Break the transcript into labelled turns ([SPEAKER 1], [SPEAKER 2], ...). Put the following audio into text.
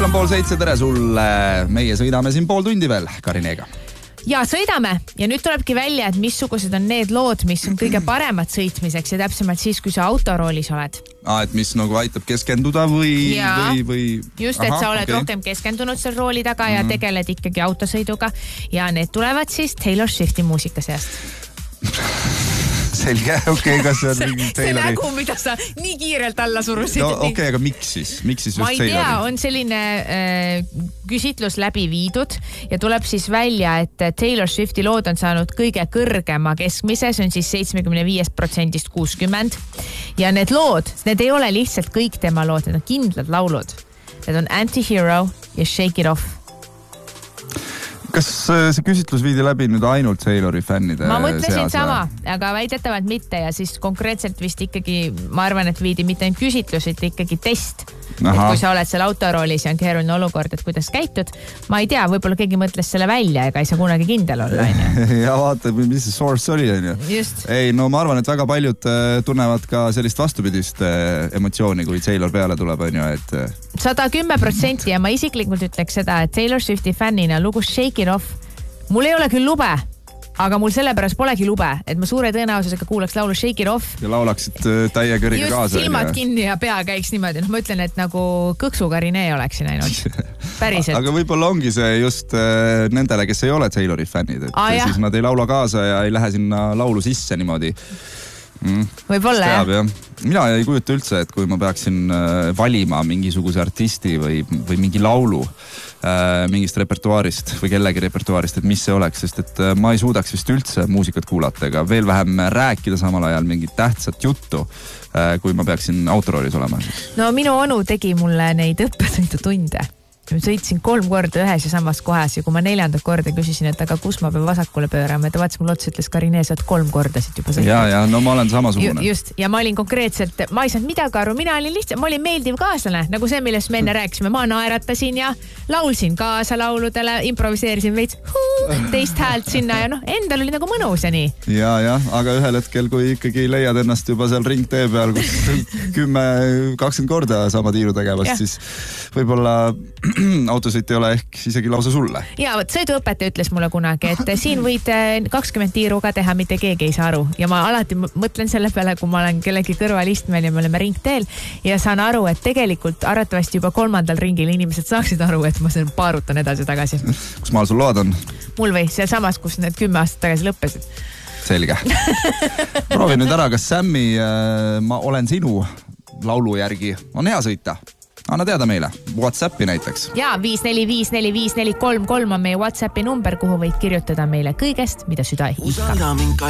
[SPEAKER 1] On 6:30, tere sulle. Meie sõidame siin pool tundi veel Karineega.
[SPEAKER 2] Ja sõidame ja nüüd tulebki välja, et missugused on need lood, mis on kõige paremad sõitmiseks ja täpsemalt siis, kui sa autoroolis oled.
[SPEAKER 1] Et mis nagu aitab keskenduda või...
[SPEAKER 2] Just, et sa oled rohkem keskendunud seal rooli taga ja tegeled ikkagi autosõiduga ja need tulevad siis Taylor Swifti muusika seast.
[SPEAKER 1] Selge, okei, kas see on mingi
[SPEAKER 2] Taylori... See nägu, mida sa nii kiirelt alla surusid.
[SPEAKER 1] No, okei, aga miks siis? Miks siis just
[SPEAKER 2] Taylori? Ma ei tea, on selline küsitlus läbi viidud ja tuleb siis välja, et Taylor Swifti lood on saanud kõige kõrgema keskmise, see on siis 75% 60%. Ja need lood, need ei ole lihtsalt kõik tema lood, need on kindlad laulud. Need on Anti-Hero ja Shake It Off.
[SPEAKER 1] Kas see küsitlus viidi läbi nüüd ainult Taylori fännide
[SPEAKER 2] ma mõtlesin
[SPEAKER 1] seas?
[SPEAKER 2] Sama, aga väidetavalt mitte ja siis konkreetselt vist ikkagi, ma arvan, et viidi mitte ainult küsitlus, et ikkagi test. Et kui sa oled seal autoroolis ja on keeruline olukord, et kuidas käitud, ma ei tea, võib-olla keegi mõtles selle välja, ega ei saa kunagi kindel olla.
[SPEAKER 1] Ja vaata, mis see source oli.
[SPEAKER 2] Just.
[SPEAKER 1] Ei, no ma arvan, et väga paljud tunnevad ka sellist vastupidist emotsiooni, kui Taylor peale tuleb.
[SPEAKER 2] 110% ja ma isiklikult ütleks seda, et Taylor Swifti fännina lugu Shake It Off. Mul ei ole küll lube, aga mul sellepärast polegi lube, et ma suure tõenäosusega kuulaks laulu Shake It Off.
[SPEAKER 1] Ja laulaksid täie kõriga kaasa.
[SPEAKER 2] Just silmad kinni ja pea käiks niimoodi. Ma ütlen, et nagu kõksu Karinee oleksin ainult. Päriselt.
[SPEAKER 1] Aga võib-olla ongi see just nendele, kes ei ole Taylori fännid. Et siis nad ei laula kaasa ja ei lähe sinna laulu sisse niimoodi.
[SPEAKER 2] Võib-olla, jah.
[SPEAKER 1] Mina ei kujuta üldse, et kui ma peaksin valima mingisuguse artisti või mingi laulu mingist repertuaarist või kellegi repertuaarist, et mis see oleks, sest et ma ei suudaks vist üldse muusikat kuulata ega veel vähem rääkida samal ajal mingit tähtsat juttu, kui ma peaksin autoroolis olema.
[SPEAKER 2] No minu onu tegi mulle neid õppesõidutunde. Ma sõitsin 3 korda ühes ja samas kohas ja kui ma 4. korda küsisin, et aga kus ma pean vasakule pöörama, et vaatas mul otsa, ütles Karinee, sa oled 3 korda siit juba sõitnud.
[SPEAKER 1] Ja, no ma olen samasugune.
[SPEAKER 2] Just, ja ma olin konkreetselt, ma ei saanud midagi aru, ma olin meeldiv kaaslane, nagu see, millest me enne rääkisime. Ma naeratasin ja laulsin kaasa lauludele, improviseerisin veits teist häält sinna ja endal oli nagu mõnus ja nii. Ja,
[SPEAKER 1] aga ühel hetkel, kui ikkagi leiad ennast juba seal ringtee peal, kus 10-20 korda sama tiiru tegevast, siis võib-olla autosõit ei ole ehk isegi lausa sulle.
[SPEAKER 2] Ja, sõiduõpetaja ütles mulle kunagi, et siin võid 20 tiiru ka teha, mitte keegi ei saa aru. Ja ma alati mõtlen selle peale, kui ma olen kellegi kõrvalistmel ja me oleme ringteel ja saan aru, et tegelikult arvatavasti juba 3. ringil inimesed saaksid aru, et ma paarutan edasi tagasi.
[SPEAKER 1] Kus maal sul lood on?
[SPEAKER 2] Mul või seal samas, kus need 10 aastat tagasi lõppesid.
[SPEAKER 1] Selge. Proovi nüüd ära, kas Sammi Ma olen sinu laulu järgi on hea sõita? Anna teada meile, WhatsAppi näiteks.
[SPEAKER 2] Ja 5454543 on meie WhatsAppi number, kuhu võid kirjutada meile kõigest, mida süda ihkab.